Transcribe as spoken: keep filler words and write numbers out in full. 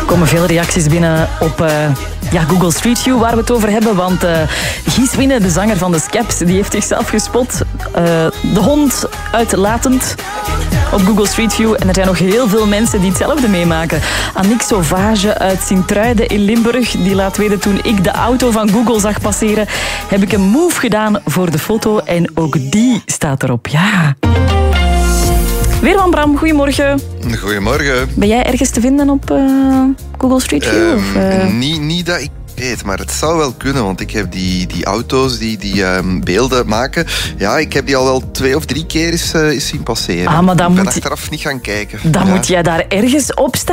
komen veel reacties binnen op uh, ja, Google Street View, waar we het over hebben. Want uh, Guus Winne, de zanger van de Skeps, die heeft zichzelf gespot. Uh, de hond uitlatend op Google Street View. En er zijn nog heel veel mensen die hetzelfde meemaken. Annick Sauvage uit Sint-Truiden in Limburg, die laat weten: toen ik de auto van Google zag passeren, heb ik een move gedaan voor de foto. En ook die staat erop. Ja. Weerman Bram, goedemorgen. Goedemorgen. Ben jij ergens te vinden op uh, Google Street View? Um, of, uh... niet, niet dat ik weet, maar het zou wel kunnen, want ik heb die, die auto's die, die um, beelden maken, ja, ik heb die al wel twee of drie keer eens, uh, eens zien passeren. Ah, maar dan ik ben moet achteraf niet gaan kijken. Dan ja. moet jij daar ergens op staan.